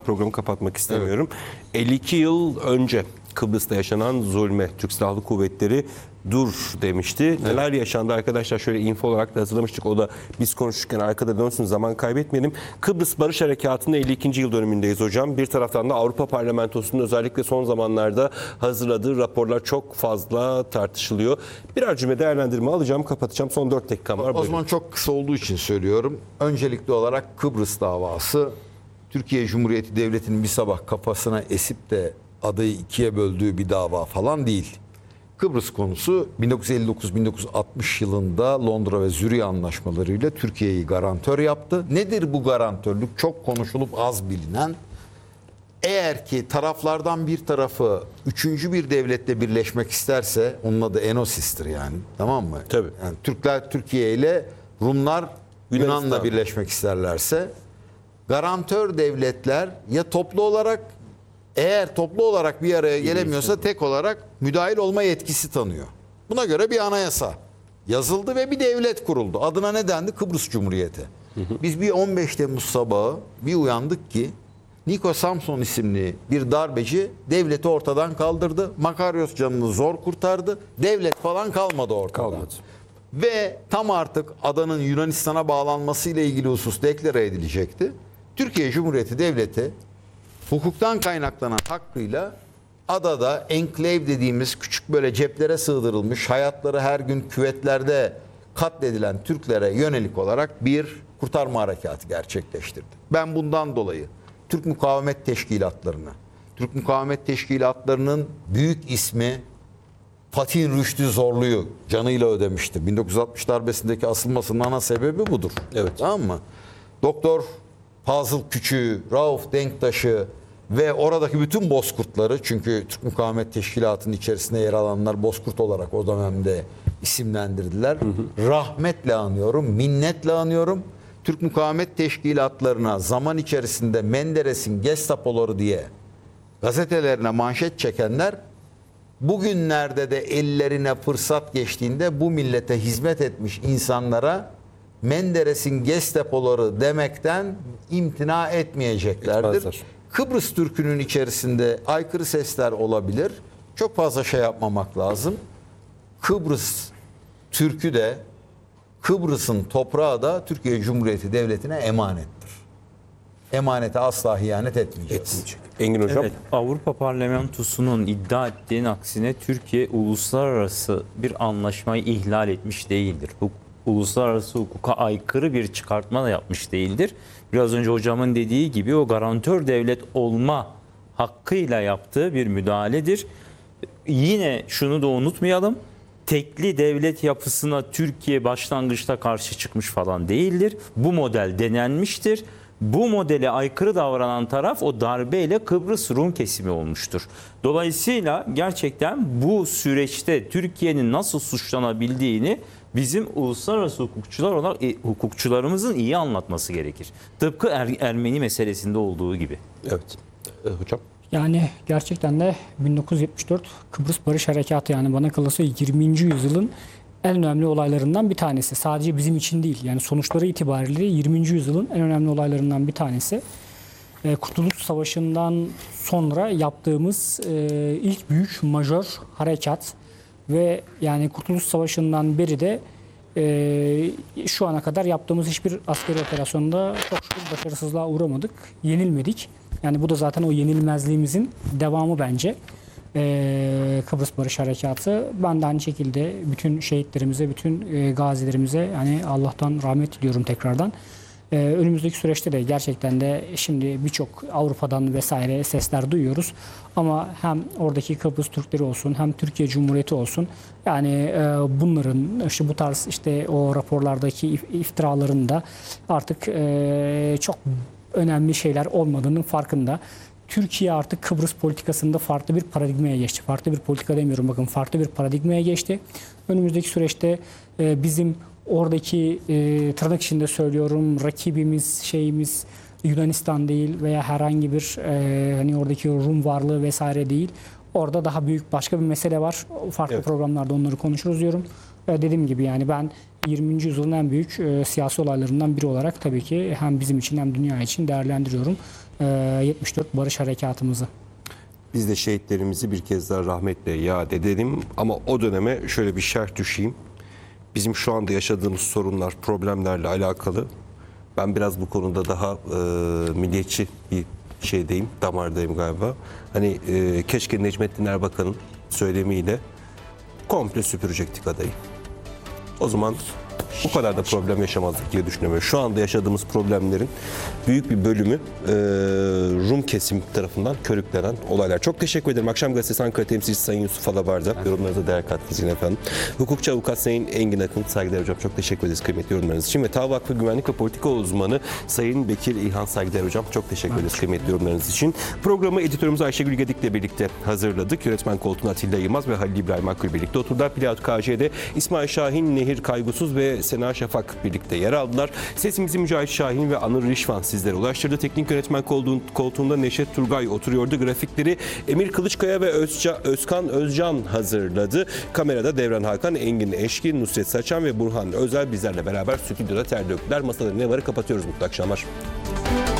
Programı kapatmak istemiyorum. Evet. 52 yıl önce Kıbrıs'ta yaşanan zulme Türk Silahlı Kuvvetleri dur demişti. Evet. Neler yaşandı arkadaşlar, şöyle info olarak da hazırlamıştık. O da biz konuşurken arkada dönsün, zaman kaybetmeyelim. Kıbrıs Barış Harekatı'nın 52. yıl dönümündeyiz hocam. Bir taraftan da Avrupa Parlamentosu'nun özellikle son zamanlarda hazırladığı raporlar çok fazla tartışılıyor. Birer cümle değerlendirme alacağım, kapatacağım. Son 4 dakikam var. O zaman çok kısa olduğu için söylüyorum. Öncelikli olarak Kıbrıs davası Türkiye Cumhuriyeti Devleti'nin bir sabah kafasına esip de adayı ikiye böldüğü bir dava falan değil. Kıbrıs konusu 1959-1960 yılında Londra ve Zürih anlaşmalarıyla Türkiye'yi garantör yaptı. Nedir bu garantörlük? Çok konuşulup az bilinen. Eğer ki taraflardan bir tarafı üçüncü bir devletle birleşmek isterse, onun adı Enosis'tir yani, tamam mı? Tabii. Yani Türkler Türkiye ile, Rumlar Yunan'la birleşmek isterlerse, garantör devletler ya toplu olarak, eğer toplu olarak bir araya gelemiyorsa tek olarak müdahil olma yetkisi tanıyor. Buna göre bir anayasa yazıldı ve bir devlet kuruldu. Adına ne dendi? Kıbrıs Cumhuriyeti. Biz bir 15 Temmuz sabahı bir uyandık ki Niko Samson isimli bir darbeci devleti ortadan kaldırdı. Makaryos canını zor kurtardı. Devlet falan kalmadı ortada. Kalmadı. Ve tam artık adanın Yunanistan'a bağlanması ile ilgili husus deklare edilecekti. Türkiye Cumhuriyeti Devleti hukuktan kaynaklanan hakkıyla adada enklave dediğimiz küçük böyle ceplere sığdırılmış, hayatları her gün küvetlerde katledilen Türklere yönelik olarak bir kurtarma harekatı gerçekleştirdi. Ben bundan dolayı Türk Mukavemet Teşkilatlarının büyük ismi Fatih Rüştü Zorlu'yu canıyla ödemişti. 1960 darbesindeki asılmasının ana sebebi budur. Evet. Tamam mı? Doktor Fazıl Küçük'ü, Rauf Denktaş'ı ve oradaki bütün bozkurtları, çünkü Türk Mukavemet Teşkilatı'nın içerisinde yer alanlar bozkurt olarak o dönemde isimlendirdiler. Rahmetle anıyorum, minnetle anıyorum. Türk Mukavemet Teşkilatlarına zaman içerisinde Menderes'in Gestapoları diye gazetelerine manşet çekenler, bugünlerde de ellerine fırsat geçtiğinde bu millete hizmet etmiş insanlara Menderes'in Gestapoları demekten imtina etmeyeceklerdir. Etmezler. Kıbrıs Türk'ünün içerisinde aykırı sesler olabilir. Çok fazla şey yapmamak lazım. Kıbrıs Türk'ü de, Kıbrıs'ın toprağı da Türkiye Cumhuriyeti Devleti'ne emanettir. Emanete asla ihanet etmeyeceğiz. Engin hocam. Evet, Avrupa Parlamentosu'nun iddia ettiğinin aksine Türkiye uluslararası bir anlaşmayı ihlal etmiş değildir. Uluslararası hukuka aykırı bir çıkartma da yapmış değildir. Biraz önce hocamın dediği gibi o garantör devlet olma hakkıyla yaptığı bir müdahaledir. Yine şunu da unutmayalım. Tekli devlet yapısına Türkiye başlangıçta karşı çıkmış falan değildir. Bu model denenmiştir. Bu modele aykırı davranan taraf o darbeyle Kıbrıs Rum kesimi olmuştur. Dolayısıyla gerçekten bu süreçte Türkiye'nin nasıl suçlanabildiğini bizim uluslararası hukukçular olarak hukukçularımızın iyi anlatması gerekir. Tıpkı Ermeni meselesinde olduğu gibi. Evet. Hocam. Yani gerçekten de 1974 Kıbrıs Barış Harekatı, yani bana kalırsa 20. yüzyılın en önemli olaylarından bir tanesi. Sadece bizim için değil, yani sonuçları itibariyle 20. yüzyılın en önemli olaylarından bir tanesi. Kurtuluş Savaşı'ndan sonra yaptığımız ilk büyük majör harekat ve yani Kurtuluş Savaşı'ndan beri de şu ana kadar yaptığımız hiçbir askeri operasyonda çok şükür başarısızlığa uğramadık, yenilmedik. Yani bu da zaten o yenilmezliğimizin devamı bence. Kıbrıs Barış Harekatı. Ben de aynı şekilde bütün şehitlerimize, bütün gazilerimize yani Allah'tan rahmet diliyorum tekrardan. Önümüzdeki süreçte de gerçekten de şimdi birçok Avrupa'dan vesaire sesler duyuyoruz. Ama hem oradaki Kıbrıs Türkleri olsun, hem Türkiye Cumhuriyeti olsun, yani bunların işte bu tarz işte o raporlardaki iftiraların da artık çok önemli şeyler olmadığının farkında. Türkiye artık Kıbrıs politikasında farklı bir paradigmaya geçti. Farklı bir politika demiyorum, bakın farklı bir paradigmaya geçti. Önümüzdeki süreçte bizim oradaki tırnak içinde söylüyorum rakibimiz, Yunanistan değil veya herhangi bir hani oradaki Rum varlığı vesaire değil. Orada daha büyük başka bir mesele var. Farklı programlarda onları konuşuruz diyorum. Dediğim gibi yani ben 20. yüzyılın en büyük siyasi olaylarından biri olarak tabii ki hem bizim için hem dünya için değerlendiriyorum. 74 Barış Harekatımızı. Biz de şehitlerimizi bir kez daha rahmetle yad edelim ama o döneme şöyle bir şerh düşeyim. Bizim şu anda yaşadığımız sorunlar, problemlerle alakalı ben biraz bu konuda daha milliyetçi bir şeydeyim, damardayım galiba. Hani keşke Necmettin Erbakan'ın söylemiyle komple süpürecektik adayı. O zaman bu kadar da problem yaşamazdık diye düşünüyorum. Şu anda yaşadığımız problemlerin büyük bir bölümü Rum kesim tarafından körüklenen olaylar. Çok teşekkür ederim. Akşam Gazetesi Ankara temsilcisi Sayın Yusuf Alabar'da yorumlarınıza değer kattınız yine efendim. Hukukçu avukat Sayın Engin Akın, saygıdeğer hocam çok teşekkür ederiz kıymetli yorumlarınız için. Ve TAV Vakfı Güvenlik ve Politika Uzmanı Sayın Bekir İlhan, saygıdeğer hocam çok teşekkür ederiz kıymetli yorumlarınız için. Programı editörümüz Ayşegül Gedik'le birlikte hazırladık. Yönetmen koltuğuna Atilla Yılmaz ve Halil İbrahim Akgül birlikte oturdular. Pilot KJ'de İsmail Şahin, Nehir Kaygusuz ve Sena Şafak birlikte yer aldılar. Sesimizi Mücahit Şahin ve Anır Rişvan sizlere ulaştırdı. Teknik yönetmen koltuğunda Neşet Turgay oturuyordu. Grafikleri Emir Kılıçkaya ve Özkan Özcan hazırladı. Kamerada Devran Hakan, Engin Eşkin, Nusret Saçan ve Burhan Özel bizlerle beraber stüdyoda ter döktüler. Masaların ne varı kapatıyoruz. Mutlu akşamlar.